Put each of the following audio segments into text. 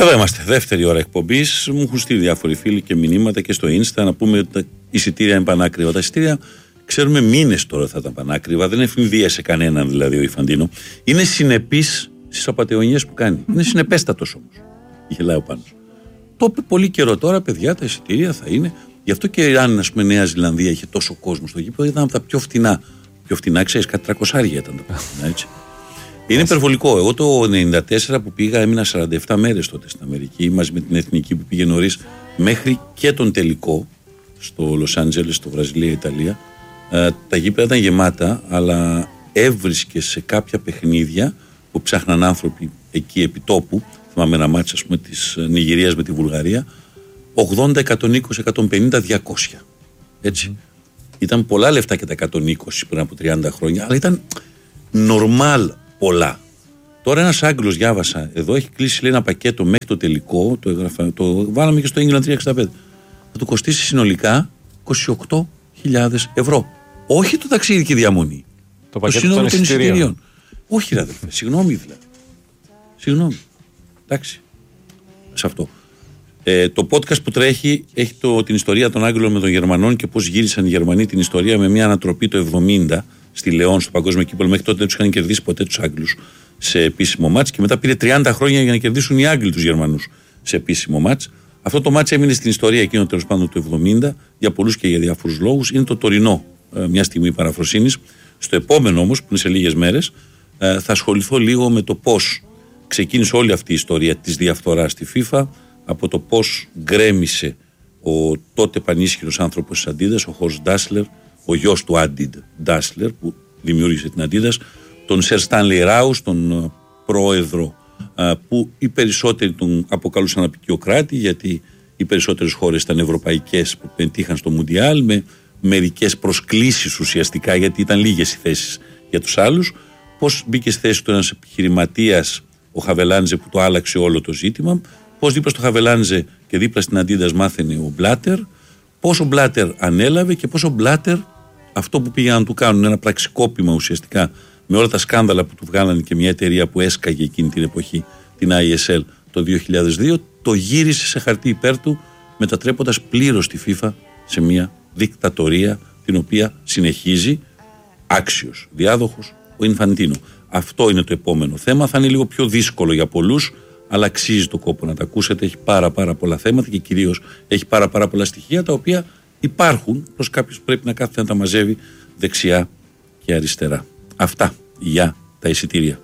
Εδώ είμαστε, δεύτερη ώρα εκπομπής. Μου έχουν στείλει διάφοροι φίλοι και μηνύματα και στο Insta να πούμε ότι τα εισιτήρια είναι πανάκριβα. Τα εισιτήρια ξέρουμε μήνες τώρα θα ήταν πανάκριβα. Δεν εφηβίασε κανέναν δηλαδή ο Ιφαντίνο. Είναι συνεπής στις απατεωνίες που κάνει. Είναι συνεπέστατος όμως. Γελάει ο Πάνος. Το είπε πολύ καιρό τώρα, παιδιά, τα εισιτήρια θα είναι. Γι' αυτό και αν ας πούμε Νέα Ζηλανδία είχε τόσο κόσμο στο γήπεδο, ήταν από τα πιο φτηνά. Πιο φτηνά, ξέρεις, κάτι 300 ήταν τα φτηνά, έτσι. Είναι υπερβολικό. Εγώ το 1994 που πήγα, έμεινα 47 μέρες τότε στην Αμερική, μαζί με την εθνική που πήγε νωρίς, μέχρι και τον τελικό στο Λος Άντζελες, στο Βραζιλία, Ιταλία. Τα γήπεδα ήταν γεμάτα, αλλά έβρισκε σε κάποια παιχνίδια που ψάχναν άνθρωποι εκεί επί τόπου. Θυμάμαι ένα μάτς, ας πούμε, της Νιγηρίας με τη Βουλγαρία. 80, 120, 150, 200. Έτσι. Ήταν πολλά λεφτά και τα 120 πριν από 30 χρόνια, αλλά ήταν νορμάλ πολλά. Τώρα ένας Άγγλος, διάβασα εδώ, έχει κλείσει λέει, ένα πακέτο μέχρι το τελικό, το βάλαμε και στο England 365. Θα του κοστίσει συνολικά 28.000 ευρώ. Όχι το ταξίδι και διαμονή. Το πακέτο των εισιτηρίων. Όχι, ρε αδελφέ, συγγνώμη δηλαδή. Συγγνώμη. Εντάξει. Σε αυτό. Το podcast που τρέχει έχει την ιστορία των Άγγλων με των Γερμανών και πώς γύρισαν οι Γερμανοί την ιστορία με μια ανατροπή το 70 στη Λεόν, στο παγκόσμιο κύπελλο. Μέχρι τότε δεν τους είχαν κερδίσει ποτέ τους Άγγλους σε επίσημο μάτς και μετά πήρε 30 χρόνια για να κερδίσουν οι Άγγλοι τους Γερμανούς σε επίσημο μάτς. Αυτό το μάτς έμεινε στην ιστορία εκείνο τέλος πάντων του 70 για πολλούς και για διάφορους λόγους. Είναι το τωρινό, μια στιγμή παραφροσύνης. Στο επόμενο όμως, που είναι σε λίγες μέρες, θα ασχοληθώ λίγο με το πώς ξεκίνησε όλη αυτή η ιστορία της διαφθοράς στη FIFA, από το πώς γκρέμισε ο τότε πανίσχυρος άνθρωπος της Αντίδας, ο Χορστ Ντάσλερ, ο γιος του Άντιντ Ντάσλερ που δημιούργησε την Αντίδας, τον Σερ Στάνλεϊ Ράους, τον πρόεδρο που οι περισσότεροι τον αποκαλούσαν απικιοκράτη, γιατί οι περισσότερες χώρες ήταν ευρωπαϊκές που πετύχαν στο Μουντιάλ με μερικές προσκλήσεις ουσιαστικά, γιατί ήταν λίγες οι θέσεις για τους άλλους. Πώς μπήκε στη θέση του ένας επιχειρηματίας, ο Χαβελάντζε, που το άλλαξε όλο το ζήτημα. Πώς δίπλα στο Χαβελάντζε και δίπλα στην Αντίδας μάθαινε ο Μπλάτερ. Πώς ο Μπλάτερ ανέλαβε και πώς ο Μπλάτερ αυτό που πήγαν να του κάνουν, ένα πραξικόπημα ουσιαστικά με όλα τα σκάνδαλα που του βγάλανε και μια εταιρεία που έσκαγε εκείνη την εποχή, την ISL το 2002, το γύρισε σε χαρτί υπέρ του, μετατρέποντας πλήρως τη FIFA σε μια δικτατορία την οποία συνεχίζει άξιος διάδοχος ο Ινφαντίνο. Αυτό είναι το επόμενο θέμα. Θα είναι λίγο πιο δύσκολο για πολλούς, αλλά αξίζει το κόπο να τα ακούσετε. Έχει πάρα πολλά θέματα και κυρίως έχει πάρα πολλά στοιχεία τα οποία υπάρχουν, προς κάποιους πρέπει να κάθεται να τα μαζεύει δεξιά και αριστερά. Αυτά για τα εισιτήρια.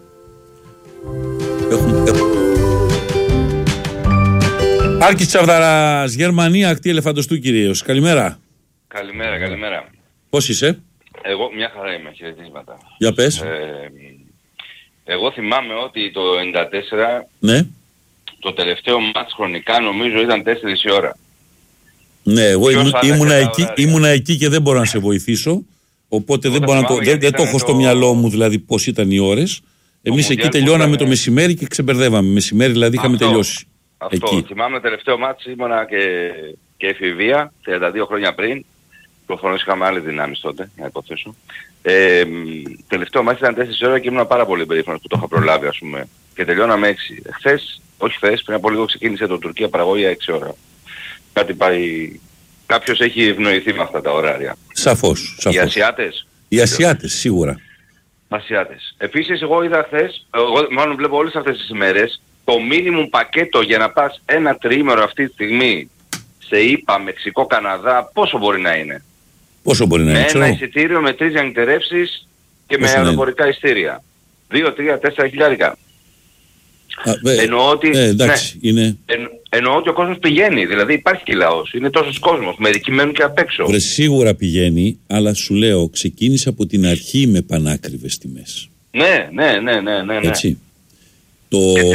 Άρκης Τσαβδαράς, Γερμανία, ακτή Ελεφαντοστού κυρίως. Καλημέρα. Καλημέρα. Πώς είσαι? Εγώ μια χαρά είμαι, χαιρετίσματα. Για πες. Εγώ θυμάμαι ότι το 94 ναι. Το τελευταίο μάτς χρονικά νομίζω ήταν 4 η ώρα. Ναι, εγώ ήμουνα εκεί και δεν μπορώ να σε βοηθήσω. Οπότε δεν το έχω στο μυαλό μου δηλαδή πώς ήταν οι ώρες. Εμείς εκεί τελειώναμε το μεσημέρι και ξεμπερδεύαμε. Μεσημέρι δηλαδή είχαμε τελειώσει. Αυτό. Εκεί. Θυμάμαι τελευταίο μάτς ήμουνα και εφηβεία, 32 χρόνια πριν. Προφανώς είχαμε άλλες δυνάμεις τότε, να υποθέσω. Τελευταίο μάτς ήταν 4 ώρα και ήμουν πάρα πολύ περήφανος που το είχα προλάβει, ας πούμε. Και τελειώναμε 6. Χθες, πριν από λίγο ξεκίνησε το Τουρκία-Παραγωγή 6 ώρα. Κάτι πάει... Κάποιος έχει ευνοηθεί με αυτά τα ωράρια. Σαφώς. Οι Ασιάτες. Οι Ασιάτες, σίγουρα. Ασιάτες. Επίσης, εγώ είδα χθες, μάλλον βλέπω όλες αυτές τις ημέρες, το minimum πακέτο για να πας ένα τριήμερο αυτή τη στιγμή σε ΗΠΑ, Μεξικό, Καναδά, πόσο μπορεί να είναι? Πόσο μπορεί να είναι? Με ένα εισιτήριο με 3 διανυκτερεύσεις και με αεροπορικά εισιτήρια. 2, 3, 4 χιλιάρικα. Εννοώ ότι, εντάξει, είναι... εννοώ ότι ο κόσμος πηγαίνει, δηλαδή υπάρχει και λαός, είναι τόσος κόσμος, μερικοί μένουν και απ' έξω. Σίγουρα πηγαίνει, αλλά σου λέω, ξεκίνησε από την αρχή με πανάκριβες τιμές. Ναι. Έτσι. Το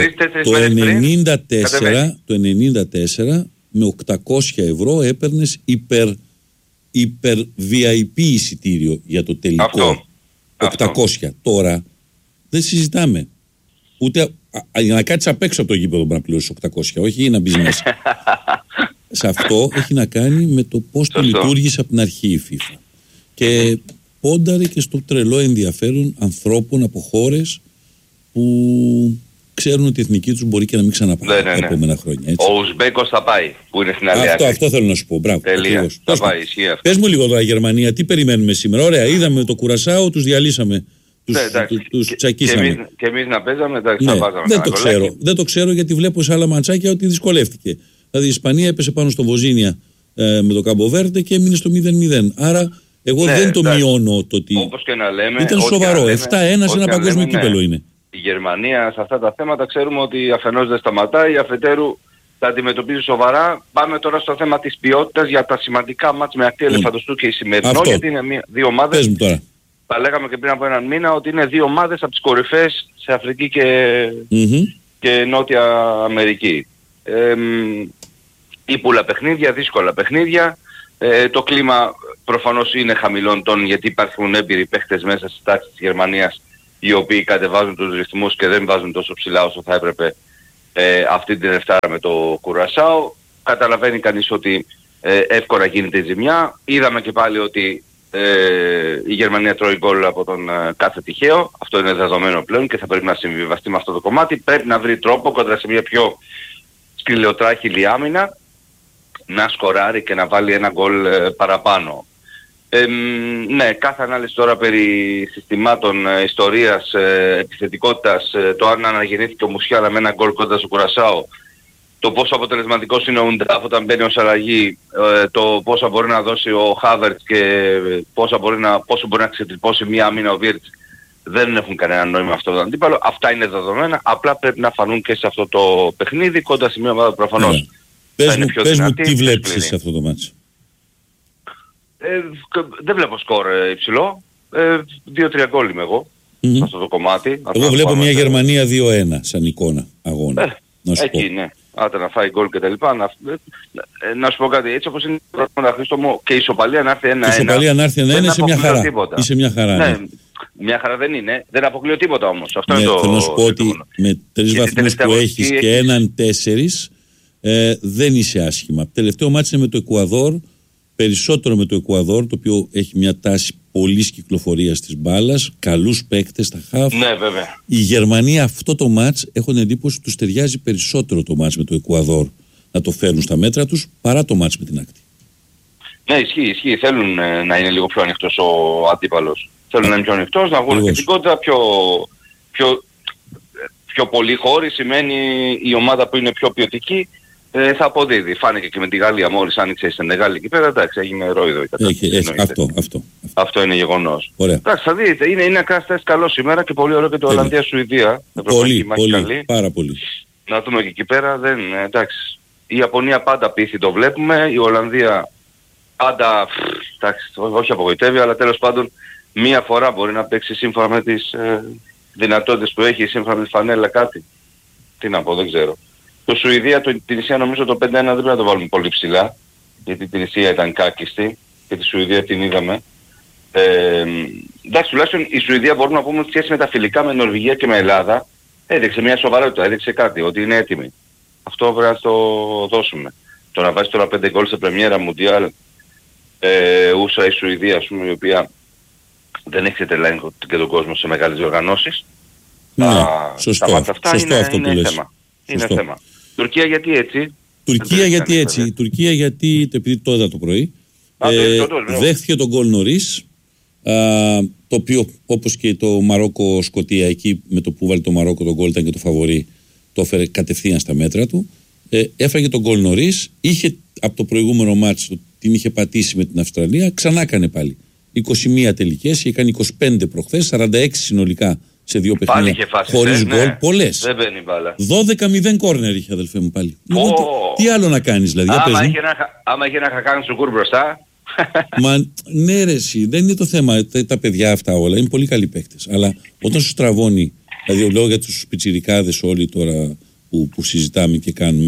94 με 800 ευρώ έπαιρνες υπερ VIP εισιτήριο για το τελικό. 800. Τώρα δεν συζητάμε. Ούτε για να κάτσεις απ' έξω από το γήπεδο να πληρώσεις 800, όχι να μπεις μέσα. Σε αυτό έχει να κάνει με το πώς το λειτουργήσε από την αρχή η FIFA. Και πόνταρε και στο τρελό ενδιαφέρον ανθρώπων από χώρες που ξέρουν ότι η εθνική τους μπορεί και να μην ξαναπάει τα επόμενα χρόνια. Έτσι. Ο Ουσμπέκος θα πάει, που είναι στην άλλη άκρη. Αυτό θέλω να σου πω. Μπράβο. Τελεία. Θα πάει, ισχύει αυτό. Πες μου λίγο τώρα, Γερμανία, τι περιμένουμε σήμερα? Ωραία, είδαμε το Κουρασάο, τους διαλύσαμε. Τους τσακίσαμε. Και εμείς να παίζαμε, εντάξει, θα βάζαμε. Δεν το ξέρω γιατί βλέπω σε άλλα ματσάκια ότι δυσκολεύτηκε. Δηλαδή η Ισπανία έπεσε πάνω στο Βοζίνια με το Καμποβέρντε και έμεινε στο 0-0. Άρα εγώ δεν το μειώνω το ότι. Όπως και να λέμε, ήταν σοβαρό. 7-1 σε ένα παγκόσμιο κύπελο είναι. Η Γερμανία σε αυτά τα θέματα ξέρουμε ότι αφενός δεν σταματάει, αφετέρου τα αντιμετωπίζει σοβαρά. Πάμε τώρα στο θέμα της ποιότητας για τα σημαντικά μάτς με Ακτή Ελεφαντοστού και η σημερινό, γιατί είναι δύο ομάδες. Πες μου τώρα. Τα λέγαμε και πριν από έναν μήνα ότι είναι δύο ομάδες από τις κορυφές σε Αφρική και Νότια Αμερική. Ήπουλα παιχνίδια, δύσκολα παιχνίδια. Το κλίμα προφανώς είναι χαμηλών τόνων γιατί υπάρχουν έμπειροι παίχτες μέσα στις τάξεις της Γερμανίας οι οποίοι κατεβάζουν τους ρυθμούς και δεν βάζουν τόσο ψηλά όσο θα έπρεπε αυτή την Δευτέρα με το Κουρασάο. Καταλαβαίνει κανείς ότι εύκολα γίνεται η ζημιά. Είδαμε και πάλι ότι η Γερμανία τρώει γκολ από τον κάθε τυχαίο. Αυτό είναι δεδομένο πλέον και θα πρέπει να συμβιβαστεί με αυτό το κομμάτι. Πρέπει να βρει τρόπο κοντά σε μια πιο σκυλεοτράχυλη άμυνα να σκοράρει και να βάλει ένα γκολ παραπάνω. Ναι, κάθε ανάλυση τώρα περί συστημάτων, ιστορίας, επιθετικότητας, το αν αναγεννήθηκε ο Μουσιάλα με ένα γκολ κοντά στο Κουρασάο, το πόσο αποτελεσματικός είναι ο Ουντράφ όταν μπαίνει ως αλλαγή, το πόσο μπορεί να δώσει ο Χάβερτς και πόσο μπορεί να ξετρυπώσει μία άμυνα ο Βίρτς, δεν έχουν κανένα νόημα αυτό το αντίπαλο. Αυτά είναι δεδομένα, απλά πρέπει να φανούν και σε αυτό το παιχνίδι κοντά σε μία ομάδα προφανώς. Πες μου τι βλέπεις σε αυτό το μάτσο. Δεν βλέπω σκορ υψηλό. 2-3 γκολ είμαι εγώ σε αυτό το κομμάτι. Εγώ βλέπω μια Γερμανία 2-1 σαν εικόνα αγώνα. Εκεί ναι. Άντε να φάει γκολ και τα λοιπά. Να σου πω κάτι, έτσι όπως είναι το πράγμα, Χρήστο μου, και η ισοπαλία να έρθει 1-1. Η ισοπαλία να έρθει 1-1 είσαι μια χαρά. Είσαι μια χαρά. Ναι. Μια χαρά δεν είναι. Δεν αποκλείω τίποτα όμως. Αυτό είναι το... Θέλω να σου πω ότι με 3 βαθμούς που έχεις και έναν 4 δεν είσαι άσχημα. Τελευταίο μάτι είναι με το Εκουαδόρ. Περισσότερο με το Εκουαδόρ, το οποίο έχει μια τάση πολλής κυκλοφορίας της μπάλας, καλούς παίκτες στα χαφ. Ναι, βέβαια. Η Γερμανία αυτό το μάτς, έχω την εντύπωση, τους ταιριάζει περισσότερο το μάτς με το Εκουαδόρ να το φέρουν στα μέτρα τους, παρά το μάτς με την Άκτη. Ναι, ισχύει. Θέλουν να είναι λίγο πιο ανοιχτός ο αντίπαλος. Θέλουν να είναι πιο ανοιχτός, να βγουν θετικότητα, πιο πολύ χώροι, σημαίνει η ομάδα που είναι πιο ποιοτική. Θα αποδίδει. Φάνηκε και με τη Γαλλία μόλις άνοιξε η Σενεγάλη εκεί πέρα, εντάξει, έγινε ρόιδο η κατάσταση. Αυτό είναι γεγονός. Εντάξει, θα δείτε, είναι ένα τεστ καλό σήμερα και πολύ ωραίο και το Ολλανδία-Σουηδία. Πολύ, πάρα πολύ. Να δούμε και εκεί πέρα, εντάξει. Η Ιαπωνία πάντα πείθει, το βλέπουμε, η Ολλανδία πάντα, εντάξει, όχι απογοητεύει, αλλά τέλος πάντων μία φορά μπορεί να παίξει σύμφωνα με τις δυνατότητες που έχει, σύμφωνα με τη φανέλα κάτι. Τι να πω, δεν ξέρω. Το Σουηδία, την Ισία νομίζω το 5-1 δεν πρέπει να το βάλουμε πολύ ψηλά, γιατί την Ισία ήταν κάκιστη και τη Σουηδία την είδαμε. Εντάξει, τουλάχιστον η Σουηδία μπορούμε να πούμε ότι σχέση με τα φιλικά με Νορβηγία και με Ελλάδα έδειξε μια σοβαρότητα, έδειξε κάτι, ότι είναι έτοιμη. Αυτό πρέπει να το δώσουμε. Το να βάζει τώρα 5 γκολ σε πρεμιέρα Μουντιάλ, ούσα η Σουηδία, ας πούμε, η οποία δεν έχει τρελάνει και τον κόσμο σε μεγάλες διοργανώσεις. Ναι, σωστό αυτό που λες. Είναι θέμα. Τουρκία γιατί έτσι? Τουρκία γιατί επειδή το είδα το πρωί, δέχθηκε τον γκολ νωρίς, το οποίο όπως και το Μαρόκο-Σκωτία, εκεί με το που βάλει το Μαρόκο τον γκολ ήταν και το φαβορί, το έφερε κατευθείαν στα μέτρα του. Έφραγε τον γκολ νωρίς, είχε από το προηγούμενο μάτς την είχε πατήσει με την Αυστραλία, ξανά έκανε πάλι 21 τελικές, είχε κάνει 25 προχθές, 46 συνολικά σε 2 παιχνίδια χωρίς γκολ, πολλές. Δεν μπαίνει μπάλα. 12-0 κόρνερ είχε, αδελφέ μου, πάλι. Τι άλλο να κάνεις δηλαδή? Άμα είχε ένα χακάν σουκούρ μπροστά. Μα ναι ρε εσύ, δεν είναι το θέμα. Τα παιδιά αυτά όλα είναι πολύ καλοί παίκτες. Αλλά όταν σου στραβώνει, δηλαδή λέω για τους πιτσιρικάδες όλοι τώρα που συζητάμε και κάνουμε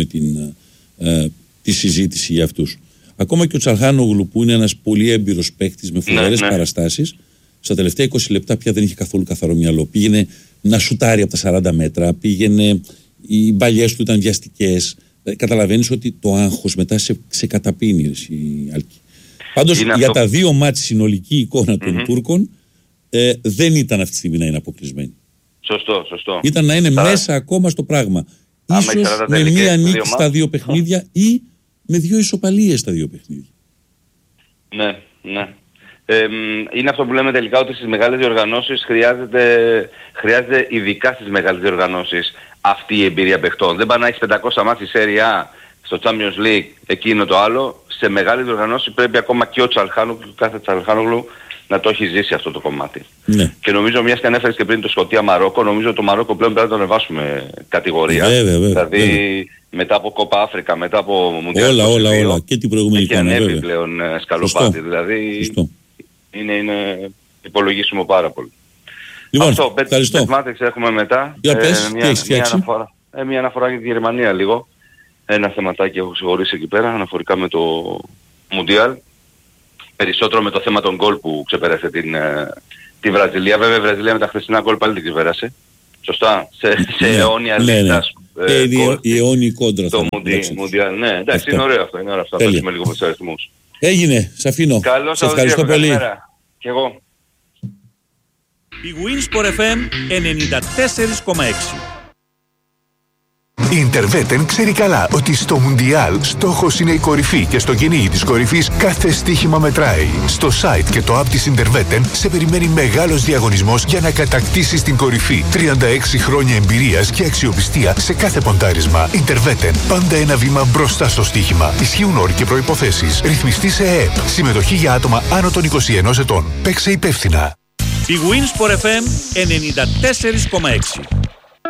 τη συζήτηση για αυτούς. Ακόμα και ο Τσαλχάνογλου που είναι ένας πολύ έμπειρος παίκτης με φοβερές παραστάσεις, στα τελευταία 20 λεπτά πια δεν είχε καθόλου καθαρό μυαλό. Πήγαινε να σουτάρει από τα 40 μέτρα, οι μπαλιές του ήταν βιαστικές. Καταλαβαίνεις ότι το άγχος μετά σε καταπίνει, Άλκη. Πάντως για τα 2 μάτς συνολική εικόνα των Τούρκων δεν ήταν αυτή τη στιγμή να είναι αποκλεισμένη. Σωστό. Ήταν να είναι μέσα ακόμα στο πράγμα. Ίσως με μία νίκη στα 2 παιχνίδια ή με 2 ισοπαλίες στα 2 παιχνίδια. Ναι. Είναι αυτό που λέμε τελικά, ότι στις μεγάλες διοργανώσεις χρειάζεται ειδικά στις μεγάλες διοργανώσεις αυτή η εμπειρία παιχτών. Δεν πάει να έχεις 500 μάτς στη Serie A, στο Champions League, εκείνο το άλλο. Σε μεγάλες διοργανώσεις πρέπει ακόμα και ο κάθε Τσαλχάνογλου να το έχει ζήσει αυτό το κομμάτι. Ναι. Και νομίζω, μιας και ανέφερες και πριν το Σκωτία-Μαρόκο, νομίζω το Μαρόκο πλέον πρέπει να το ανεβάσουμε κατηγορία. Βέβαια, δηλαδή μετά από Κόπα Αφρικα, μετά από Μουντιάλ. Όλα. Και την προηγούμενη εικόνα. Και ανέβει πλέον σκαλοπάτι. Δηλαδή είναι υπολογίσιμο πάρα πολύ. Λοιπόν, αυτό, ευχαριστώ. Μάτεξ έχουμε μετά. Για πες, μια αναφορά για τη Γερμανία λίγο. Ένα θεματάκι έχω συγχωρήσει εκεί πέρα, αναφορικά με το Μουντιάλ. Περισσότερο με το θέμα των γκολ που ξεπέρασε τη Βραζιλία. Βέβαια η Βραζιλία με τα χθεσινά γκολ πάλι την ξεπέρασε. Σωστά, σε αιώνια λίστα. Η αιώνιη κόντρα. Το Μουντιάλ, ναι, εντάξει, είναι ωραίο αυτό. Θα παίξουμε λίγο με τους αριθμούς. Έγινε, σε αφήνω. Καλώς, σε ευχαριστώ πολύ. Και εγώ. Η Winsport FM 94,6. Η Interveten ξέρει καλά ότι στο Μουντιάλ στόχος είναι η κορυφή και στο κυνήγι της κορυφής κάθε στοίχημα μετράει. Στο site και το app της Interveten σε περιμένει μεγάλος διαγωνισμός για να κατακτήσεις την κορυφή. 36 χρόνια εμπειρίας και αξιοπιστία σε κάθε ποντάρισμα. Interveten, πάντα ένα βήμα μπροστά στο στοίχημα. Ισχύουν όροι και προϋποθέσεις. Ρυθμιστή σε ΕΕΠ. Συμμετοχή για άτομα άνω των 21 ετών. Παίξε υπεύθυνα. Η Winsport FM 94,6.